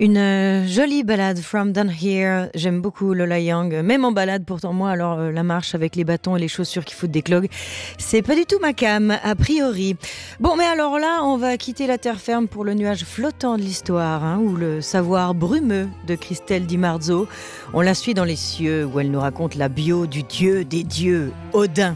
Une jolie balade, From Down Here. J'aime beaucoup Lola Young, même en balade pourtant moi. Alors la marche avec les bâtons et les chaussures qui foutent des clogs, c'est pas du tout ma came, a priori. Bon, mais alors là, on va quitter la terre ferme pour le nuage flottant de l'histoire, ou le savoir brumeux de Christelle Di Marzo. On la suit dans les cieux où elle nous raconte la bio du dieu des dieux, Odin.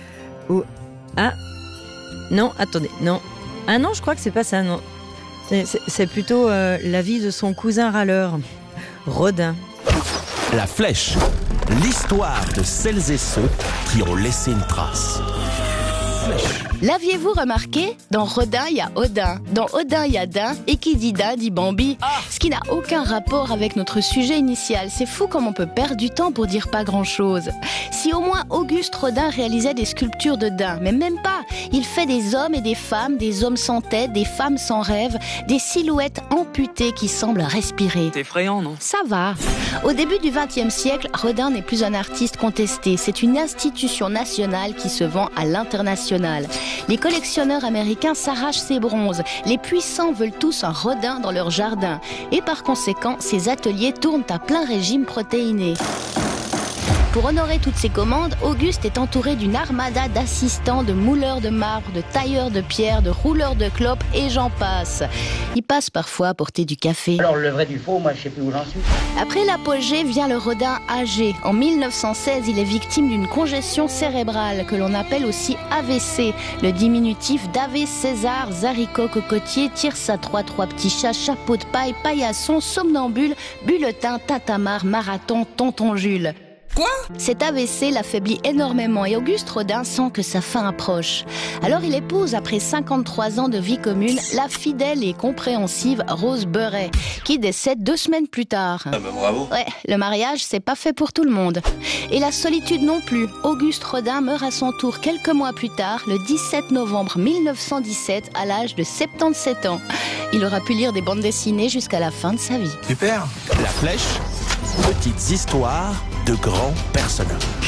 Non, attendez, non. Ah non, je crois que c'est pas ça, non. C'est plutôt la vie de son cousin râleur, Rodin. La Flèche, l'histoire de celles et ceux qui ont laissé une trace. L'aviez-vous remarqué ? Dans Rodin, il y a Odin. Dans Odin, il y a Din. Et qui dit Din, dit Bambi. Ce qui n'a aucun rapport avec notre sujet initial. C'est fou comme on peut perdre du temps pour dire pas grand-chose. Si au moins Auguste Rodin réalisait des sculptures de Din, mais même pas. Il fait des hommes et des femmes, des hommes sans tête, des femmes sans rêve, des silhouettes amputées qui semblent respirer. C'est effrayant, non ? Ça va. Au début du XXe siècle, Rodin n'est plus un artiste contesté. C'est une institution nationale qui se vend à l'international. Les collectionneurs américains s'arrachent ces bronzes. Les puissants veulent tous un Rodin dans leur jardin. Et par conséquent, ces ateliers tournent à plein régime protéiné. Pour honorer toutes ces commandes, Auguste est entouré d'une armada d'assistants, de mouleurs de marbre, de tailleurs de pierre, de rouleurs de clopes et j'en passe. Il passe parfois apporter du café. Alors le vrai du faux, moi je sais plus où j'en suis. Après l'apogée vient le Rodin âgé. En 1916, il est victime d'une congestion cérébrale que l'on appelle aussi AVC, le diminutif d'Ave César, Zaricot, Cocotier, Tirsa 3 petits chats, chapeau de paille, paillasson, somnambule, bulletin, tintamarre, marathon, tonton Jules. Quoi ? Cet AVC l'affaiblit énormément et Auguste Rodin sent que sa fin approche. Alors il épouse, après 53 ans de vie commune, la fidèle et compréhensive Rose Beuret, qui décède 2 semaines plus tard. Ah bah bravo. Ouais, le mariage, c'est pas fait pour tout le monde. Et la solitude non plus. Auguste Rodin meurt à son tour quelques mois plus tard, le 17 novembre 1917, à l'âge de 77 ans. Il aura pu lire des bandes dessinées jusqu'à la fin de sa vie. Super. La Flèche, petites histoires de grands personnages.